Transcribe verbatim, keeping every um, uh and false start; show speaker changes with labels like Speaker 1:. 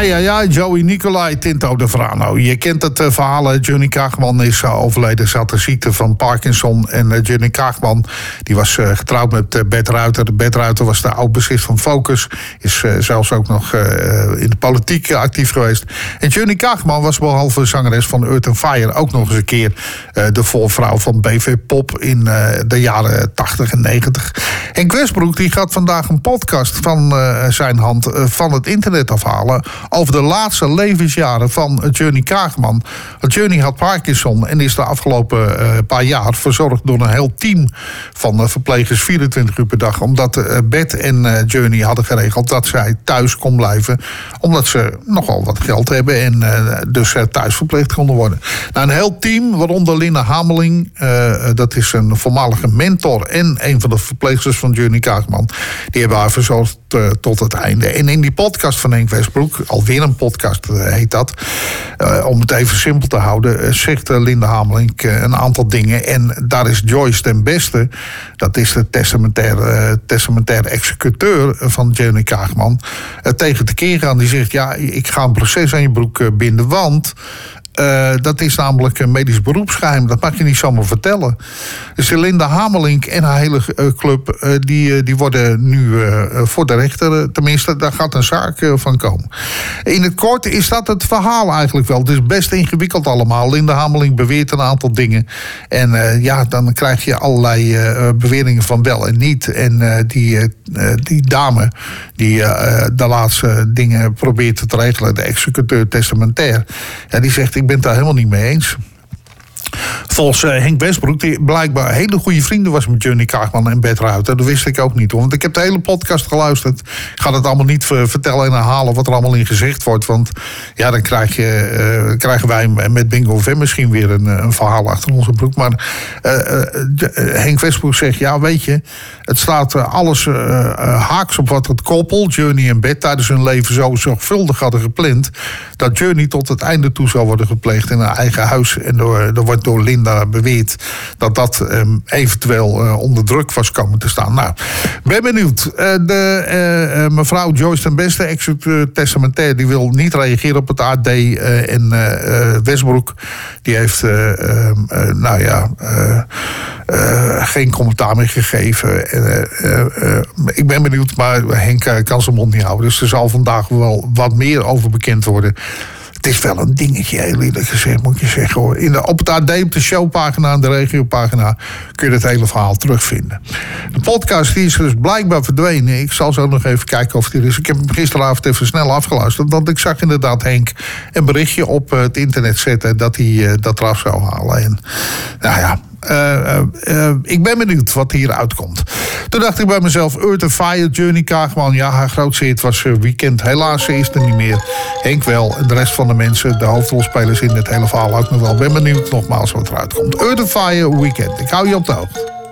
Speaker 1: ja, ja, Joey Nicolai Tinto de Vrano. Je kent het uh, verhaal. Johnny Kaagman is uh, overleden. Ze had de ziekte van Parkinson. En uh, Johnny Kaagman die was uh, getrouwd met uh, Bert Ruiter. Bert Ruiter was de oud-bassist van Focus. Is uh, zelfs ook nog uh, in de politiek uh, actief geweest. En Johnny Kaagman was behalve zangeres van Earth and Fire ook nog eens een keer uh, de voorvrouw van B V Pop in uh, de jaren tachtig en negentig. Henk Westbroek die gaat vandaag een podcast van uh, zijn hand uh, van het internet afhalen over de laatste levensjaren van Johnny Kaagman. Johnny had Parkinson en is de afgelopen uh, paar jaar verzorgd door een heel team van uh, verplegers vierentwintig uur per dag. Omdat uh, Bert en uh, Johnny hadden geregeld dat zij thuis kon blijven. Omdat ze nogal wat geld hebben en uh, dus uh, thuis verpleegd konden worden. Nou, een heel team, waaronder Linda Hameling. Uh, dat is een voormalige mentor en een van de verpleegsters van Johnny Kaagman. Die hebben haar verzorgd uh, tot het einde. En in die podcast van Henk Westbroek, alweer een podcast uh, heet dat. Uh, om het even simpel te houden, uh, zegt uh, Linda Hameling uh, een aantal dingen. En daar is Joyce ten Beste, dat is de testamentaire, uh, testamentaire executeur van Johnny Kaagman, uh, tegen te keer gaan. Die zegt, ja, ik ga een proces aan je broek uh, binden, want Uh, dat is namelijk een medisch beroepsgeheim. Dat mag je niet zomaar vertellen. Dus Linda Hamelink en haar hele uh, club Uh, die, uh, die worden nu uh, voor de rechter. Tenminste, daar gaat een zaak uh, van komen. In het kort is dat het verhaal eigenlijk wel. Het is best ingewikkeld allemaal. Linda Hamelink beweert een aantal dingen. En uh, ja, dan krijg je allerlei uh, beweringen van wel en niet. En uh, die, uh, die dame die uh, de laatste dingen probeert te regelen, de executeur testamentair, ja, die zegt, ik ben het daar helemaal niet mee eens. Volgens uh, Henk Westbroek, die blijkbaar hele goede vrienden was met Johnny Kaagman en Bert Ruiter. Dat wist ik ook niet, hoor. Want ik heb de hele podcast geluisterd. Ik ga het allemaal niet uh, vertellen en herhalen wat er allemaal in gezegd wordt. Want ja, dan krijg je, uh, krijgen wij met Bingo Vem misschien weer een, een verhaal achter onze broek. Maar uh, uh, Henk Westbroek zegt, ja, weet je, het staat uh, alles uh, uh, haaks op wat het koppel, Johnny en Bert, tijdens hun leven zo zorgvuldig hadden gepland, dat Johnny tot het einde toe zou worden gepleegd in haar eigen huis. En door, er wordt door Linda beweerd dat dat um, eventueel uh, onder druk was komen te staan. Nou, ben benieuwd. Uh, de, uh, uh, mevrouw Joyce ten Beste, executeur testamentair, die wil niet reageren op het A D. Uh, en uh, Westbroek, die heeft uh, uh, uh, nou ja, uh, uh, geen commentaar meer gegeven. Uh, uh, uh, ik ben benieuwd, maar Henk uh, kan zijn mond niet houden. Dus er zal vandaag wel wat meer over bekend worden. Het is wel een dingetje, heel eerlijk gezegd, moet je zeggen, hoor. In de, op het A D, op de showpagina en de regiopagina kun je het hele verhaal terugvinden. De podcast die is dus blijkbaar verdwenen. Ik zal zo nog even kijken of die er is. Ik heb hem gisteravond even snel afgeluisterd, want ik zag inderdaad Henk een berichtje op het internet zetten dat hij uh, dat eraf zou halen. En nou ja, Uh, uh, uh, ik ben benieuwd wat hier uitkomt. Toen dacht ik bij mezelf, Earth and Fire, Johnny Kaagman, ja, haar grootste hit was uh, Weekend. Helaas is er niet meer. Henk wel, en de rest van de mensen, de hoofdrolspelers in dit hele verhaal ook nog wel. Ben benieuwd nogmaals wat eruit komt. Earth and Fire, Weekend. Ik hou je op de hoogte.